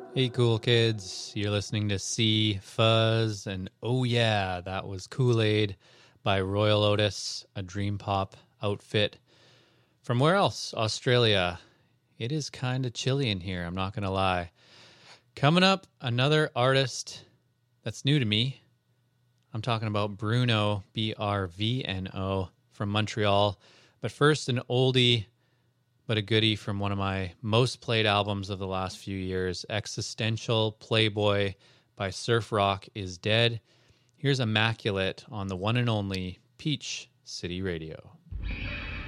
Hey, cool kids. You're listening to C Fuzz, and oh, yeah, that was Kool-Aid by Royal Otis, a dream pop outfit. From where else? Australia. It is kind of chilly in here, I'm not going to lie. Coming up, another artist that's new to me. I'm talking about Bruno, Brvno, from Montreal. But first, an oldie but a goodie from one of my most played albums of the last few years, Existential Playboy by Surf Rock is Dead. Here's Immaculate on the one and only Peach City Radio.